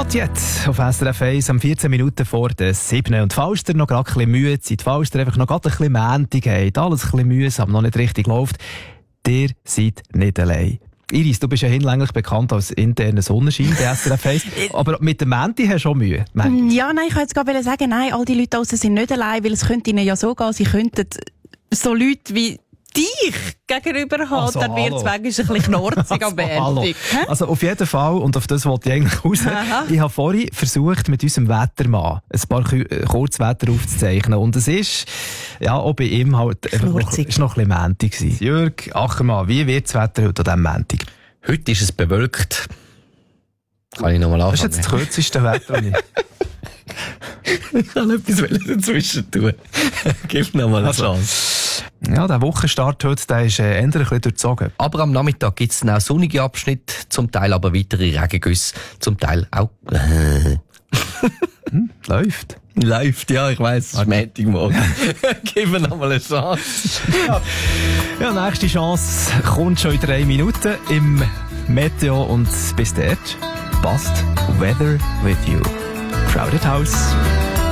Glatjet auf SRF 1 am 14 Minuten vor der 7. Und falls ihr noch gerade ein bisschen müde seid, falls ihr einfach noch gerade ein bisschen Montag habt, alles ein bisschen mühsam, noch nicht richtig läuft, ihr seid nicht allein. Iris, du bist ja hinlänglich bekannt als interner Sonnenschein bei SRF 1, aber mit dem Menti hast du auch Mühe. Ja, nein, ich wollte jetzt gerade sagen, nein, all die Leute draussen sind nicht allein, weil es könnte ihnen ja so gehen, sie könnten so Leute wie dich gegenüber haben, also, dann wird es manchmal ein bisschen knorzig am Montag. Also auf jeden Fall, und auf das wollte ich eigentlich raus, ich habe vorhin versucht, mit unserem Wettermann ein paar Kurzwetter aufzuzeichnen. Und es ist, ja, auch bei ihm halt, ist noch ein bisschen Montag gewesen. Jürg Ackermann, wie wird das Wetter heute an diesem Montag? Heute ist es bewölkt. Kann ich nochmal anfangen? Das ist jetzt das kürzeste Wetter, ich kann etwas dazwischen tun. Gib nochmal eine Chance. Ja, der Wochenstart heute, der ist eher ein bisschen durchzogen. Aber am Nachmittag gibt es dann auch sonnige Abschnitte, zum Teil aber weitere Regengüsse, zum Teil auch... Läuft. Läuft, ja, ich weiss, es ist Montagmorgen. Gib mir nochmal eine Chance. Ja, nächste Chance kommt schon in 3 Minuten im Meteo und bis dort passt Weather with You. Crowded House.